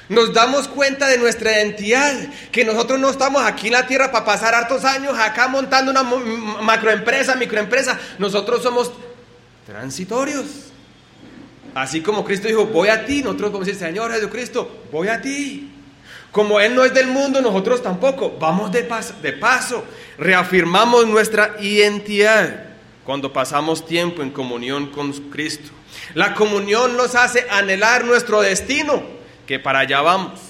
Nos damos cuenta de nuestra identidad, que nosotros no estamos aquí en la tierra para pasar hartos años acá montando una macroempresa, microempresa. Nosotros somos transitorios. Así como Cristo dijo, voy a ti, nosotros vamos a decir, Señor Jesucristo, voy a ti. Como Él no es del mundo, nosotros tampoco. Vamos de paso. Reafirmamos nuestra identidad cuando pasamos tiempo en comunión con Cristo. La comunión nos hace anhelar nuestro destino, que para allá vamos.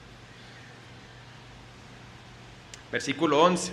Versículo 11.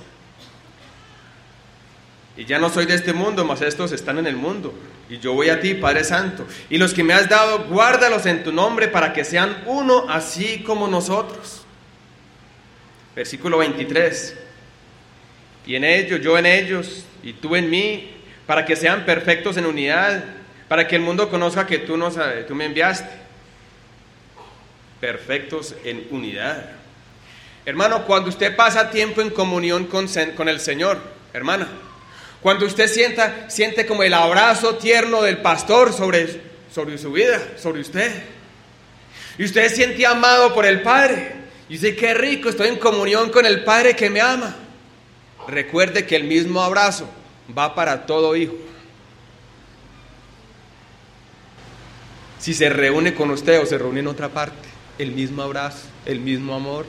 Y ya no soy de este mundo, mas estos están en el mundo. Y yo voy a ti, Padre Santo. Y los que me has dado, guárdalos en tu nombre para que sean uno, así como nosotros. Versículo 23. Y en ellos, yo en ellos, y tú en mí, para que sean perfectos en unidad, para que el mundo conozca que tú me enviaste. Perfectos en unidad. Hermano, cuando usted pasa tiempo en comunión con el Señor, hermana, cuando usted siente como el abrazo tierno del pastor sobre su vida, sobre usted, y usted se siente amado por el Padre, y dice, qué rico, estoy en comunión con el Padre que me ama. Recuerde que el mismo abrazo va para todo hijo. Si se reúne con usted o se reúne en otra parte, el mismo abrazo, el mismo amor.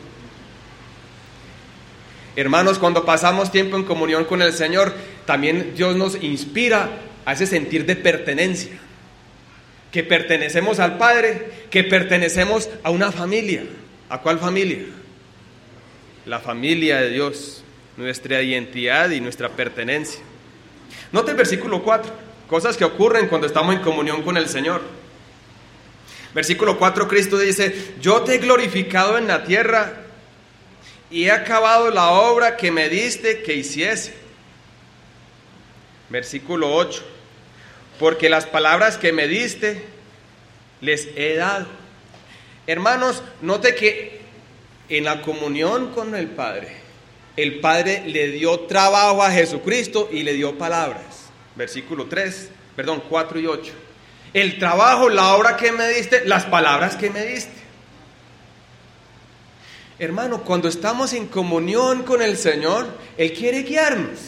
Hermanos, cuando pasamos tiempo en comunión con el Señor, también Dios nos inspira a ese sentir de pertenencia, que pertenecemos al Padre, que pertenecemos a una familia. ¿A cuál familia? La familia de Dios, nuestra identidad y nuestra pertenencia. Note el versículo 4, cosas que ocurren cuando estamos en comunión con el Señor. Versículo 4, Cristo dice, yo te he glorificado en la tierra y he acabado la obra que me diste que hiciese. Versículo 8, porque las palabras que me diste les he dado. Hermanos, note que en la comunión con el Padre le dio trabajo a Jesucristo y le dio palabras. Versículo 4 y 8. El trabajo, la obra que me diste, las palabras que me diste. Hermano, cuando estamos en comunión con el Señor, Él quiere guiarnos.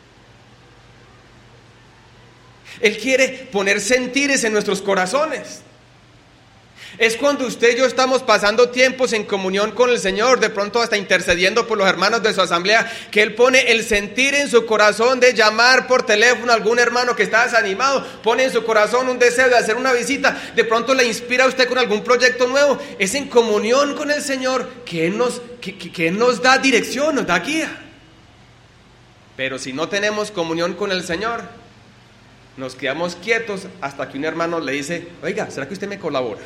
Él quiere poner sentires en nuestros corazones. Es cuando usted y yo estamos pasando tiempos en comunión con el Señor, de pronto hasta intercediendo por los hermanos de su asamblea, que Él pone el sentir en su corazón de llamar por teléfono a algún hermano que está desanimado, pone en su corazón un deseo de hacer una visita, de pronto le inspira a usted con algún proyecto nuevo. Es en comunión con el Señor que Él nos da dirección, nos da guía. Pero si no tenemos comunión con el Señor, nos quedamos quietos hasta que un hermano le dice, oiga, ¿será que usted me colabora?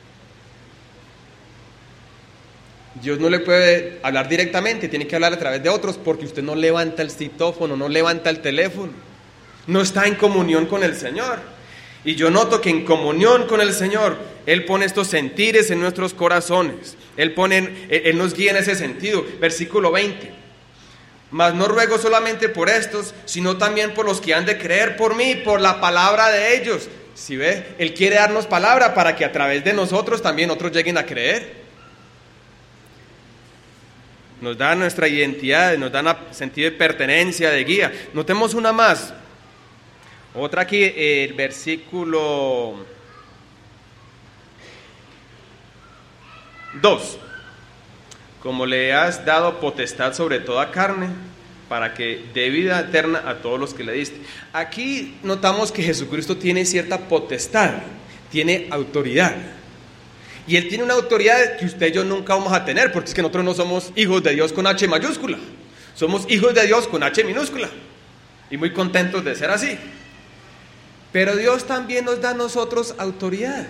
Dios no le puede hablar directamente, tiene que hablar a través de otros, porque usted no levanta el citófono, no levanta el teléfono, no está en comunión con el Señor. Y yo noto que en comunión con el Señor, Él pone estos sentires en nuestros corazones, Él nos guía en ese sentido. Versículo 20, mas no ruego solamente por estos, sino también por los que han de creer por mí, por la palabra de ellos. Si ve, Él quiere darnos palabra para que a través de nosotros también otros lleguen a creer. Nos da nuestra identidad, nos da sentido de pertenencia, de guía. Notemos una más. Otra aquí, el versículo 2. Como le has dado potestad sobre toda carne, para que dé vida eterna a todos los que le diste. Aquí notamos que Jesucristo tiene cierta potestad, tiene autoridad. Y Él tiene una autoridad que usted y yo nunca vamos a tener, porque es que nosotros no somos hijos de Dios con H mayúscula, somos hijos de Dios con H minúscula, y muy contentos de ser así. Pero Dios también nos da a nosotros autoridad.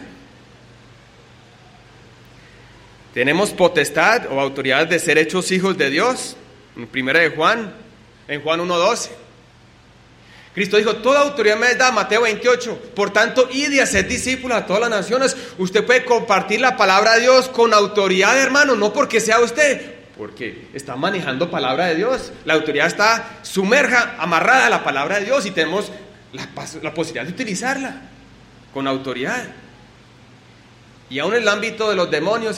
Tenemos potestad o autoridad de ser hechos hijos de Dios. En 1 de Juan, en Juan 1:12. Cristo dijo, toda autoridad me da, Mateo 28. Por tanto, id y haced discípulos a todas las naciones. Usted puede compartir la palabra de Dios con autoridad, hermano, no porque sea usted, porque está manejando palabra de Dios. La autoridad está amarrada a la palabra de Dios y tenemos la posibilidad de utilizarla con autoridad. Y aún en el ámbito de los demonios,